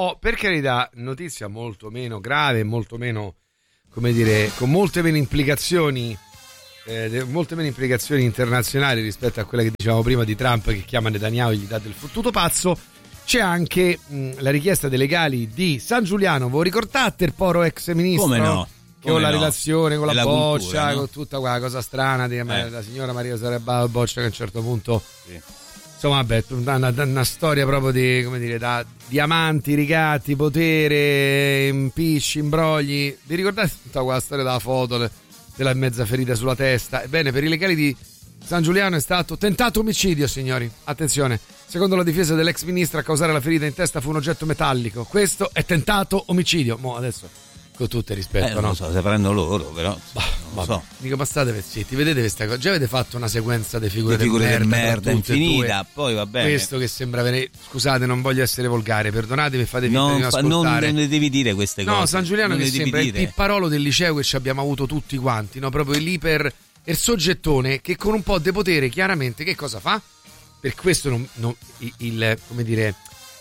per carità, notizia molto meno grave, molto meno, come dire, con molte meno implicazioni internazionali rispetto a quella che dicevamo prima di Trump che chiama Netanyahu e gli dà del fottuto pazzo. C'è anche la richiesta dei legali di San Giuliano. Voi ricordate il poro ex ministro? Come no? Con la relazione con la boccia, cultura, no? con tutta quella cosa strana di la signora Maria Zareba Boccia, che a un certo punto insomma, vabbè, una storia proprio di, come dire, di amanti, ricatti, potere, impicci, imbrogli. Vi ricordate tutta quella storia della foto della mezza ferita sulla testa? Ebbene, per i legali di San Giuliano è stato tentato omicidio, signori. Attenzione, secondo la difesa dell'ex ministra, a causare la ferita in testa fu un oggetto metallico. Questo è tentato omicidio. Mo' adesso, con tutto il rispetto, non lo so, sapranno loro, però non lo so. Dico, ma state pezzetti, vedete questa cosa? Già avete fatto una sequenza di figure di merda infinita, poi va bene. Questo che sembra avere, scusate, non voglio essere volgare, perdonatemi, fate finta di non ascoltare. Non ne devi dire queste cose. No, San Giuliano che sembra il pipparolo del liceo che ci abbiamo avuto tutti quanti, no? Proprio il soggettone che con un po' di potere chiaramente che cosa fa? Per questo come dire,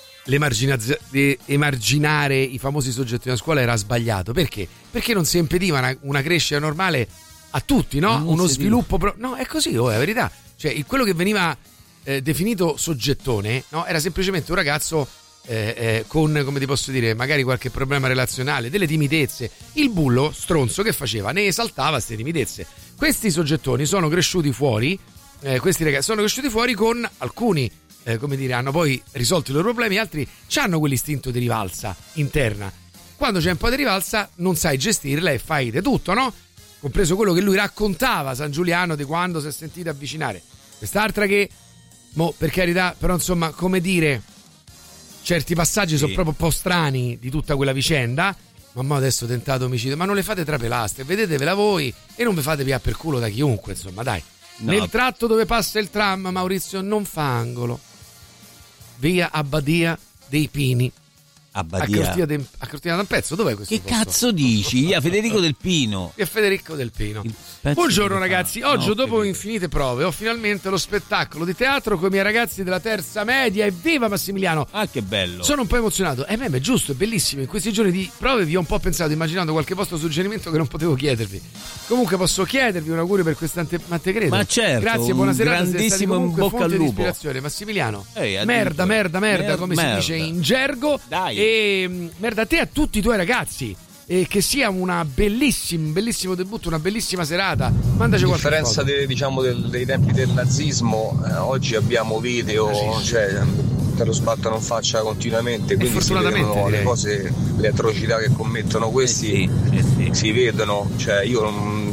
emarginare i famosi soggetti a scuola era sbagliato. Perché? Perché non si impediva una crescita normale a tutti, no? Uno sviluppo no, è così, è la verità. Cioè, quello che veniva definito soggettone, no? Era semplicemente un ragazzo con, come ti posso dire, magari qualche problema relazionale, delle timidezze. Il bullo stronzo che faceva? Ne esaltava queste timidezze. Questi soggettoni sono cresciuti fuori, questi ragazzi sono cresciuti fuori con alcuni, come dire, hanno poi risolto i loro problemi, altri hanno quell'istinto di rivalsa interna. Quando c'è un po' di rivalsa non sai gestirla e fai di tutto, no? Compreso quello che lui raccontava San Giuliano di quando si è sentito avvicinare. Quest'altra che, per carità, però insomma, come dire, certi passaggi sono proprio un po' strani di tutta quella vicenda. Ma adesso tentato omicidio, ma non le fate trapelaste, vedetevela voi e non vi fate via per culo da chiunque, insomma, dai. No. Nel tratto dove passa il tram, Maurizio, non fa angolo. Via Abbadia dei Pini. Abbadia a Cortina d'Ampezzo, dov'è questo che posto? Cazzo dici? Via Federico del Pino. Via Federico del Pino. Buongiorno ragazzi, oggi dopo infinite prove ho finalmente lo spettacolo di teatro con i miei ragazzi della terza media. Evviva Massimiliano! Ah, che bello! Sono un po' emozionato. È giusto, è bellissimo. In questi giorni di prove vi ho un po' pensato, immaginando qualche posto suggerimento che non potevo chiedervi. Comunque posso chiedervi un augurio per quest'ante, ma te credo. Ma certo, grazie, buonasera. Grandissimo in bocca al lupo. Massimiliano. Merda, come si dice in gergo. Dai. E merda a te e a tutti i tuoi ragazzi. E che sia un bellissimo debutto, una bellissima serata. Mandaci qualche foto. A differenza dei tempi del nazismo, oggi abbiamo video, cioè te lo sbattono in faccia continuamente, quindi si vedono le cose, le atrocità che commettono questi, si vedono. Cioè io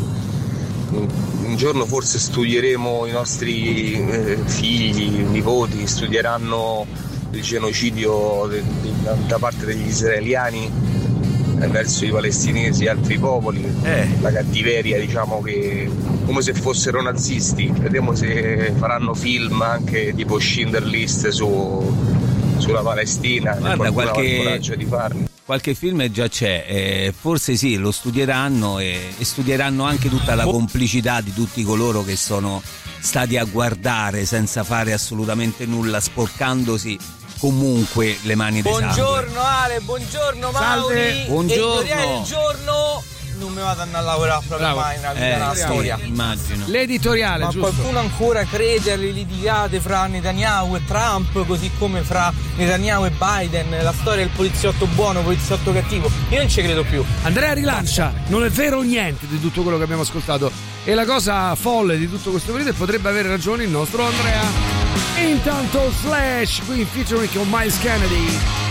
un giorno forse studieremo, i nostri figli, nipoti studieranno il genocidio da parte degli israeliani verso i palestinesi e altri popoli, la cattiveria, diciamo, che come se fossero nazisti. Vediamo se faranno film anche tipo Schindler List sulla Palestina. Guarda, qualche il coraggio di farli. Qualche film già c'è, forse sì, lo studieranno e studieranno anche tutta la complicità di tutti coloro che sono stati a guardare senza fare assolutamente nulla, sporcandosi comunque le mani di sangue. Buongiorno Ale, buongiorno Mauri. Buongiorno. Editoriale del giorno. Non mi vado a lavorare proprio mai nella vita, nella storia. Immagino. L'editoriale, ma giusto? Qualcuno ancora crede alle litigate fra Netanyahu e Trump, così come fra Netanyahu e Biden, la storia del poliziotto buono, poliziotto cattivo. Io non ci credo più. Andrea rilancia, non è vero niente di tutto quello che abbiamo ascoltato. E la cosa folle di tutto questo periodo, potrebbe avere ragione il nostro Andrea. Intanto Slash qui in featuring con Miles Kennedy.